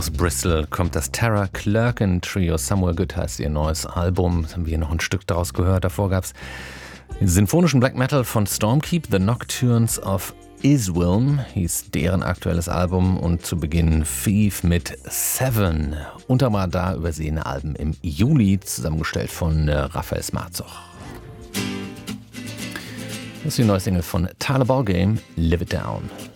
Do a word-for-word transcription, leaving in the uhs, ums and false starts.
Aus Bristol kommt das Tara Clerkin Trio. Somewhere Good heißt ihr neues Album. Jetzt haben wir noch ein Stück daraus gehört. Davor gab es den symphonischen Black Metal von Stormkeep, The Nocturnes of Iswilm hieß deren aktuelles Album, und zu Beginn Thief mit Seven. Unter dem Radar übersehene Alben im Juli, zusammengestellt von äh, Raphael Smarzoch. Das ist die neue Single von Tyler Ballgame, Live It Down.